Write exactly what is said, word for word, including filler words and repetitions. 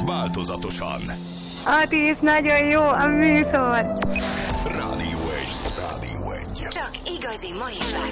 változatosan. Atis, nagyon jó a műsor. Rádió egy, Rádió egy. Csak igazi mai slágerek.